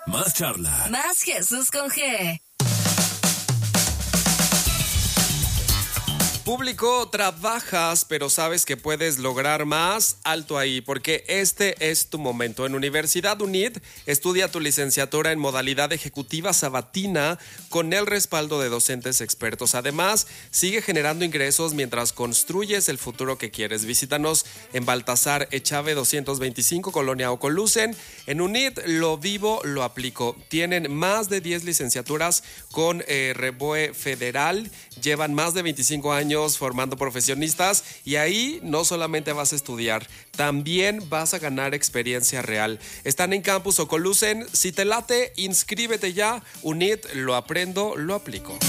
Más charla. Más Jesús con G. Público, trabajas, pero sabes que puedes lograr más. Alto ahí, porque este es tu momento. En Universidad UNIT, estudia tu licenciatura en modalidad ejecutiva sabatina con el respaldo de docentes expertos. Además, sigue generando ingresos mientras construyes el futuro que quieres. Visítanos en Baltasar Echave 225, Colonia Ocolucen. En UNIT, lo vivo, lo aplico. Tienen más de 10 licenciaturas con Reboe Federal. Llevan más de 25 años formando profesionistas y ahí no solamente vas a estudiar, también vas a ganar experiencia real. Están en Campus Ocolucen. Si te late, inscríbete ya. UNIT, lo aprendo, lo aplico.